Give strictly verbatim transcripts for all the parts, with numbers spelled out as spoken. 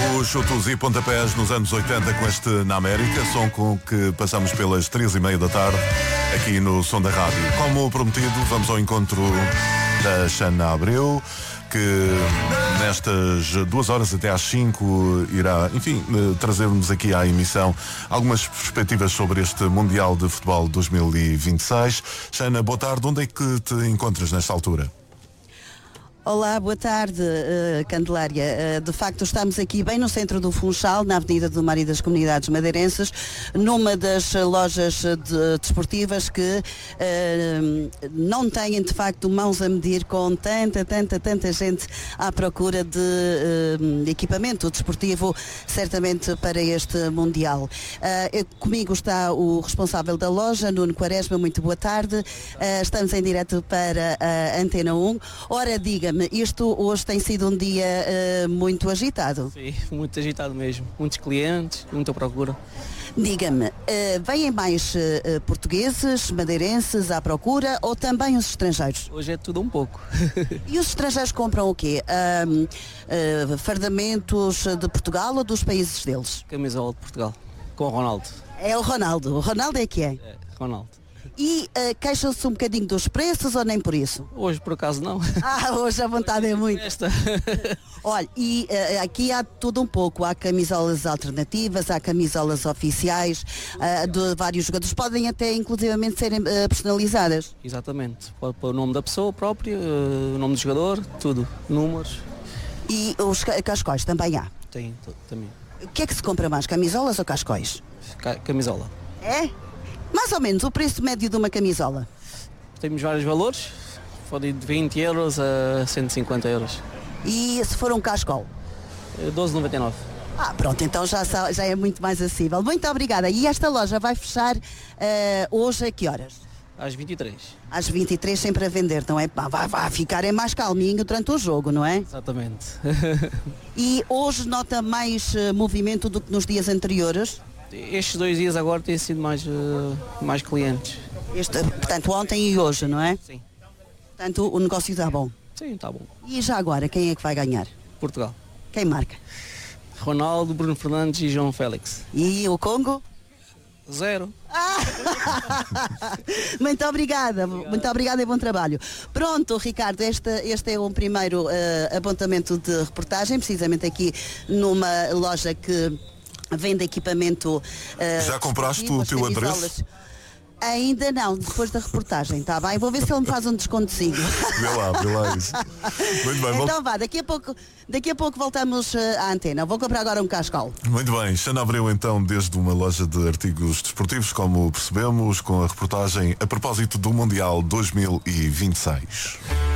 Os chutos e pontapés nos anos oitenta com este Na América, som com que passamos pelas três e meia da tarde aqui no Som da Rádio. Como prometido, vamos ao encontro da Xana Abreu, que nestas duas horas até às cinco irá, enfim, trazer-nos aqui à emissão algumas perspectivas sobre este Mundial de Futebol dois mil e vinte e seis. Xana, boa tarde. Onde é que te encontras nesta altura? Olá, boa tarde, uh, Candelária. Uh, de facto, estamos aqui bem no centro do Funchal, na Avenida do Mar e das Comunidades Madeirenses, numa das lojas de, desportivas que uh, não têm, de facto, mãos a medir com tanta, tanta, tanta gente à procura de uh, equipamento desportivo, certamente para este Mundial. Uh, comigo está o responsável da loja, Nuno Quaresma. Muito boa tarde. Uh, estamos em direto para a Antena um. Ora, diga isto hoje tem sido um dia uh, muito agitado. Sim, muito agitado mesmo. Muitos clientes, muita procura. Diga-me, uh, vêm mais uh, portugueses, madeirenses à procura ou também os estrangeiros? Hoje é tudo um pouco. E os estrangeiros compram o quê? Uh, uh, fardamentos de Portugal ou dos países deles? Camisola de Portugal, com o Ronaldo. É o Ronaldo. O Ronaldo é que é? É, Ronaldo. E uh, queixam-se um bocadinho dos preços ou nem por isso? Hoje, por acaso, não. Ah, hoje a vontade é muito. Esta. Olha, e uh, aqui há tudo um pouco. Há camisolas alternativas, há camisolas oficiais uh, de vários jogadores. Podem até, inclusivamente, serem uh, personalizadas. Exatamente. Pode pôr o nome da pessoa própria, uh, o nome do jogador, tudo. Números. E os ca- cascóis também há. Tem, tudo, também. O que é que se compra mais, camisolas ou cascóis? Ca- Camisola. É? Mais ou menos o preço médio de uma camisola. Temos vários valores. Pode ir de vinte euros a cento e cinquenta euros. E se for um cascol? doze e noventa e nove. Ah, pronto, então já, sa- já é muito mais acessível. Muito obrigada. E esta loja vai fechar uh, hoje a que horas? Às vinte e três. Às vinte e três sempre a vender, não é? Pá, Vai, vai ficar é mais calminho durante o jogo, não é? Exatamente. E hoje nota mais uh, movimento do que nos dias anteriores? Estes dois dias agora têm sido mais, uh, mais clientes. Este, portanto, ontem e hoje, não é? Sim. Portanto, o negócio está bom. Sim, está bom. E já agora, quem é que vai ganhar? Portugal. Quem marca? Ronaldo, Bruno Fernandes e João Félix. E o Congo? Zero. Muito obrigada, muito obrigada e bom trabalho. Pronto, Ricardo, este, este é um primeiro uh, apontamento de reportagem, precisamente aqui numa loja que vende equipamento. Uh, Já compraste o teu camisolas. adereço? Ainda não, depois da reportagem, está bem? Vou ver se ele me faz um descontozinho. Vê lá, vê lá isso. Muito bem, Então vá, daqui a pouco, daqui a pouco voltamos uh, à antena. Vou comprar agora um cascal. Muito bem, Xana Abreu então desde uma loja de artigos desportivos, como percebemos, com a reportagem a propósito do Mundial dois mil e vinte e seis.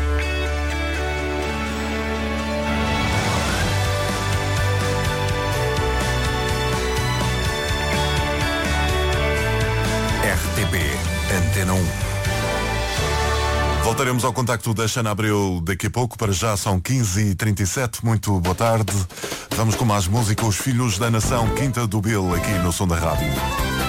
R T P Antena um. Voltaremos ao contacto da Xana Abreu daqui a pouco. Para já são quinze e trinta e sete. Muito boa tarde. Vamos com mais música. Os Filhos da Nação, Quinta do Bill, aqui no Som da Rádio.